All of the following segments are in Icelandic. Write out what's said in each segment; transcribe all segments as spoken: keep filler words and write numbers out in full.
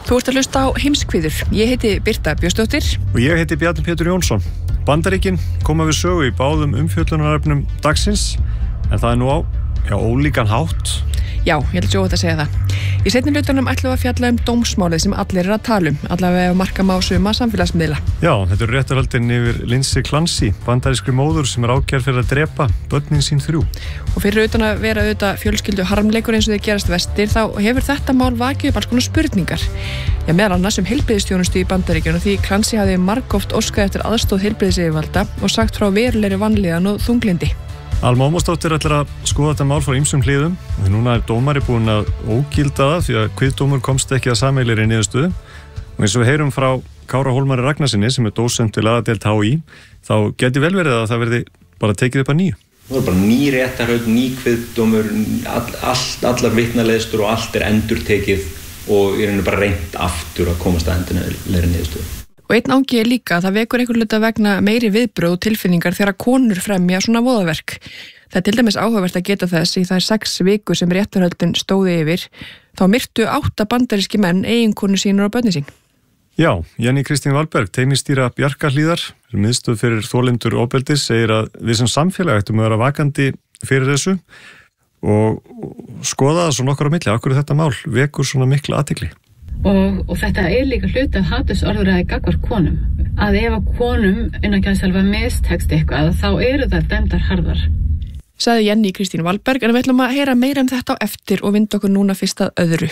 Þú ert að hlusta á Heimskviður. Ég heiti Birta Björnsdóttir. Og ég heiti Bjarni Pétur Jónsson. Bandaríkin koma við sögu í báðum umfjöllunarefnum dagsins, en það er nú á, já, ólíkan hátt. Já, ég held svo að segja það. Í seinni hlutunum ætlum við að fjalla um dómsmálið sem allir er að tala um, allavega ef marka má suma samfélagsmiðla. Já, þetta eru réttarhöldin yfir Lindsay Clancy, bandarískri móður sem er ákærð fyrir að drepa börnin sín þrjú. Og fyrir utan að vera auðvitað fjölskyldu harmleikur eins og þau gerast vestir, þá hefur þetta mál vakið upp alls konar spurningar. Já, meðal annars um heilbrigðisþjónustu í Bandaríkjunum, því Clancy hafði margoft óskað eftir aðstoð heilbrigðisyfirvalda og sagt frá verulegri vanlíðan og þunglyndi. Alma Ómarsdóttir ætlar að skoða þetta mál frá ýmsum hliðum. Því núna er dómari búinn að ógilda það því að kviðdómur komst ekki að sameiginlegri niðurstöðu. Og eins og við heyrum frá Kára Hólmari Ragnarsinni sem er dósent við lagadeild H í, þá geti vel verið að það verði bara tekið upp að nýju. Það er bara ný réttarhöld, ný kviðdómur, all, all, allar vitnaleiðslur og allt er endurtekið og í rauninu bara reynt aftur að komast að endanlegri niðurstöðu. Og einn ángi er líka að það vekur einhver hluta vegna meiri viðbrögð og tilfinningar þegar konur fremja svona voðaverk. Það er til dæmis áhugavert að geta þess í þær sex viku sem réttarhöldin stóði yfir, þá myrtu átta bandaríski menn eiginkonu sínur og börnin sín. Já, Jenny Kristín Valberg, teymistýra Bjarkarhlíðar, miðstöð fyrir þolendur ofbeldis, segir að við sem samfélag ættum að vera vakandi fyrir þessu og skoða það svona okkar á milli. Af hverju þetta mál vekur svona mikla athygli? Og, og þetta er líka hluti af hatursorðræði gagnvart konum. Að ef að konum innan gæðsalva mistekst eitthvað, þá eru það dæmdar harðar. Sagði Jenny Kristín Valberg, en við ætlum að heyra meira um þetta á eftir og vinda okkur núna fyrst að öðru.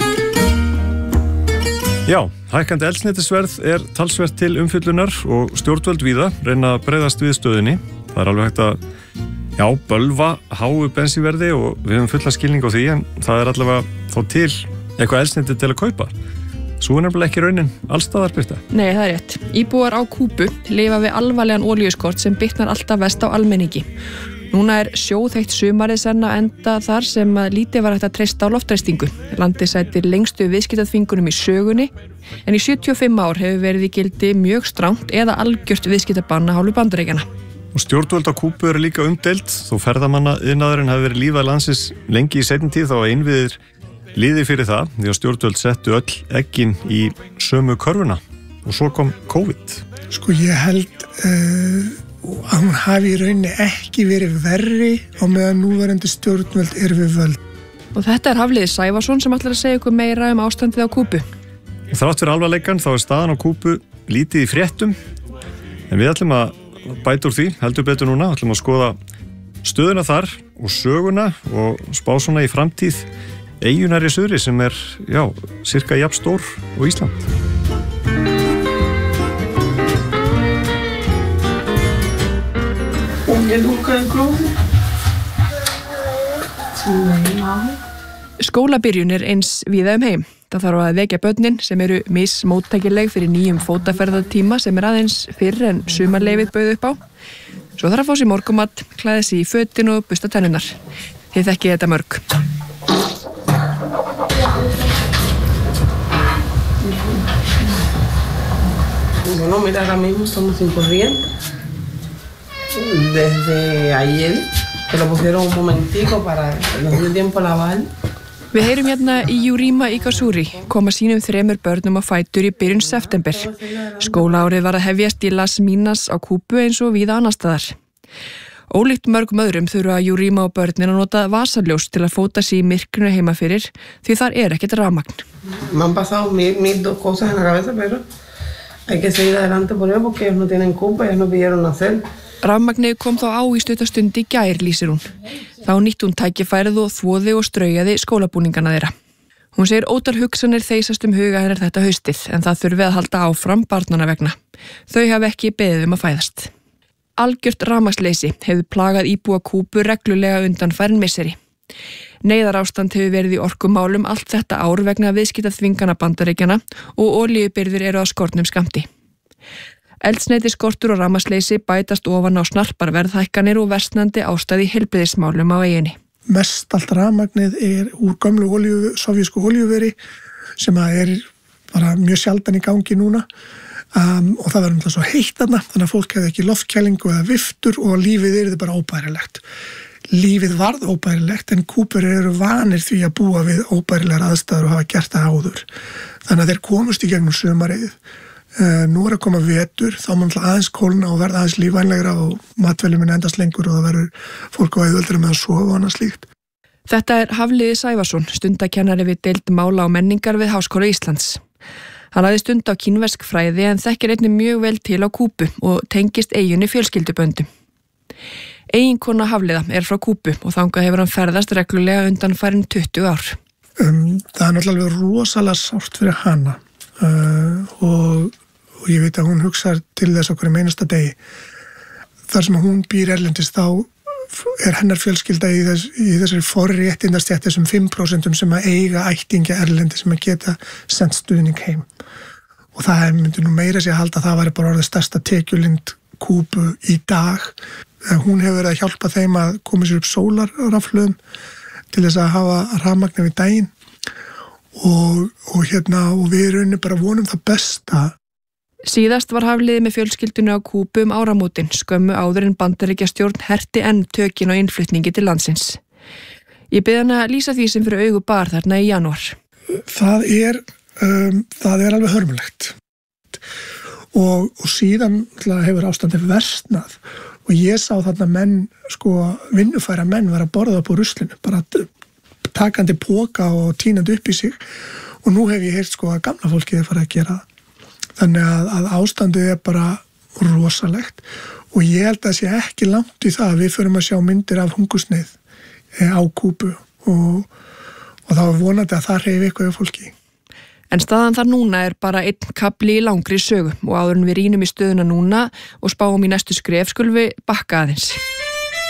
Já, hækkandi eldsneytisverð er talsvert til umfjöllunar og stjórnvöld víða reyna að bregðast við stöðunni. Það er alveg hægt að, já, bölva háu bensínverði og við höfum fulla skilning á því, en það er allavega þá til eitthvað eldsneyti til að kaupa. Svo er nefnilega ekki raunin allstaðar, Birta. Nei, það er rétt. Íbúar á Kúbu lifa við alvarlegan olíuskort sem bitnar alltaf vest á almenningi. Núna er sjóðheitt sumarið senn að enda þar sem að lítið var hægt að treysta á loftræstingu. Landið sætir lengstu viðskiptaþvingunum í sögunni, en í sjötíu og fimm ár hefur verið í gildi mjög strangt eða algjört viðskiptabann af hálfu Bandaríkjanna. Og stjórnvöld á Kúbu eru líka umdeild, þó ferðamanna iðnaðurinn hafi verið lífað landsins lengi í seinni tíð, þá að innviðir liði fyrir það, því að stjórnvöld settu öll eggin í sömu körfuna og svo kom COVID. Sko ég held uh, að hún hafi í rauninni ekki verið verri á meðan núverandi stjórnvöld er við völd. Og þetta er Hafliði Sævarsson sem ætlar að segja ykkur meira um ástandið á Kúbu. Þrátt fyrir alvarleikann þá er staðan á Kúbu lítið í fréttum, en við ætlum að bæta úr því, heldur betur núna, ætlum að skoða stöðuna þar og söguna og spá svona í framtíð eyjunar í suðri sem er, já, cirka jafn stór og Ísland. Skólabyrjun er eins víða um heim. Það þarf að vekja börnin sem eru mismóttækileg fyrir nýjum fótaferðartíma sem er aðeins fyrr en sumarleyfið bauð upp á. Svo þarf að fá sér morgumat, klæða sig í fötin og busta tennurnar. Þið þekkið þetta mörg. Bueno, mira, ahora mismo estamos sin corriente. Desde ayer, que lo pusieron un momentico para que nos dio tiempo a lavar. Við heyrum hérna í Jurima Igasuri koma sínum þremur börnum á fætur í byrjun september. Skólaárið var að hefjast í Las Minas á Kúbu eins og víða annar staðar. Ólíkt mörgum öðrum þurfa Jurima og börnin að nota vasaljós til að fóta sig í myrkrinu heima fyrir því þar er ekkert rafmagn. Me han pasado mil, mil dos cosas en la cabeza, pero hay que seguir adelante por ello porque ellos no tienen culpa, ellos no pidieron nacer. Rafmagnið kom þá á í stutastund í gær, lýsir hún. Þá nýtt hún tækifærið og þvoði og straujaði skólabúningana þeirra. Hún segir ótal hugsanir þeysast um huga hennar þetta haustið, en það þurfi að halda áfram barnana vegna. Þau hafi ekki beðið um að fæðast. Algjört rafmagnsleysi hefur plagað íbúa Kúbu reglulega undanfarin misseri. Neyðarástand hefur verið í orkumálum allt þetta ár vegna viðskiptaþvingana Bandaríkjanna og olíubirgðir eru á skornum skammti. Eldsneytiskortur og rafmagnsleysi bætast ofan á snarpar verðhækkanir og versnandi ástæði í heilbrigðismálum á eyjunni. Mest allt rafmagnið er úr gömlu olíu, sovjísku olíuveri sem er bara mjög sjaldan í gangi núna um, og það verður náttúrulega svo heitt þarna, þannig að fólk hefði ekki loftkælingu eða viftur og lífið er bara óbærilegt. lífið varð óbærilegt en Kúbur eru vanir því að búa við óbærilegar aðstæður og hafa gert það áður. Þannig að þeir komust í gegnum sumarið. Nú er að koma vetur, þá mun aðeins kólna og verða aðeins lífvænlegra og matvæli mun endast lengur og það verður fólk á auðveldara með að sofa og annað slíkt. Þetta er Hafliði Sævarsson, stundakennari við deild mála og menningar við Háskóla Íslands. Hann hafði stund á kínversk fræði en þekkir einnig mjög vel til á Kúbu og tengist eyjunni fjölskylduböndum. Eiginkona Hafliða er frá Kúbu og þangað hefur hann ferðast reglulega undan farin tuttugu ár. Um, það er náttúrulega rosalega sárt fyrir hana uh, og, og ég veit að hún hugsar til þess okkur í einasta degi. Þar sem hún býr erlendis þá er hennar fjölskylda í, þess, í þessari forréttindastjætt þessum fimm prósent sem að eiga ættingja erlendi sem að geta sendt stuðning heim. Og það myndi nú meira sér að halda að það væri bara orðið stærsta tekjulind Kúbu í dag. Hún hefur verið að hjálpa þeim að koma sér upp sólarrafhlöðum til þess að hafa rafmagn við daginn og, og, hérna, og við erum bara vonum það besta. Síðast var Hafliði með fjölskyldunni á Kúbu um áramótin, skömmu áður en Bandaríkjastjórn herti enn tökin og innflutningi til landsins. Ég bið hann að lýsa því sem fyrir augu bar þarna í janúar. Það er, um, það er alveg hörmulegt og, og síðan hefur ástandið versnað. Og ég sá þarna menn, sko, vinnufæra menn vera að borða upp á ruslinu, bara takandi póka og tínandi upp í sig. Og nú hef ég heyrt, sko, að gamla fólkið er farið að gera það. Þannig að, að ástandið er bara rosalegt. Og ég held að það sé ekki langt í það að við förum að sjá myndir af hungursneið á Kúbu. Og, og þá er vonandi að það hreyfi eitthvað af fólki. En staðan þar núna er bara einn kapli í langri sögu og áður en við rýnum í stöðuna núna og spáum í næstu skref skulum við bakka aðeins.